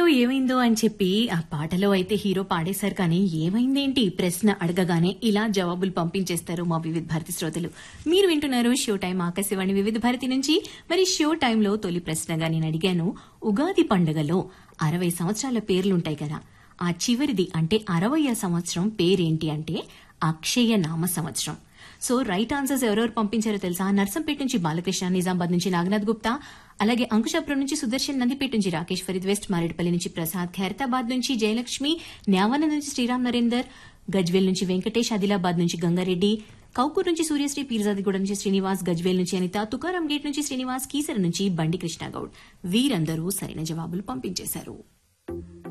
ఏమైందో అని చెప్పి ఆ పాటలో అయితే హీరో పాడేశారు కానీ ఏమైందేంటి ప్రశ్న అడగగానే ఇలా జవాబులు పంపించేస్తారు మా వివిధ భారతి శ్రోతలు. మీరు వింటున్నారు షో టైం ఆకాశవాణి వివిధ భారతి నుంచి. మరి షో టైంలో తొలి ప్రశ్నగా నేను అడిగాను, ఉగాది పండుగలో 60 సంవత్సరాల పేర్లుంటాయి కదా, ఆ చివరిది అంటే 60వ సంవత్సరం పేరేంటి అంటే అక్షయ నామ సంవత్సరం. సో రైట్ ఆన్సర్స్ ఎవరెవరు పంపించారో తెలుసా? నర్సంపేట నుంచి బాలకృష్ణ, నిజామాబాద్ నుంచి నాగనాథ్ గుప్తా, అలాగే అంకుశాపురం నుంచి సుదర్శన్, నందిపేట నుంచి రాకేష్ ఫరీద్, వెస్ట్ మారేడుపల్లి నుంచి ప్రసాద్, ఖైరతాబాద్ నుంచి జయలక్ష్మి, న్యావాన నుంచి శ్రీరామ్ నరేందర్, గజ్వేల్ నుంచి వెంకటేష్, ఆదిలాబాద్ నుంచి గంగారెడ్డి, కౌకూర్ నుంచి సూర్యశ్రీ, పీర్జాదిగూడ నుంచి శ్రీనివాస్, గజ్వేల్ నుంచి అనిత, తుకారాం గేట్ నుంచి శ్రీనివాస్, కీసర నుంచి బండి కృష్ణగౌడ్. వీరందరూ సరైన జవాబులు పంపించేశారు.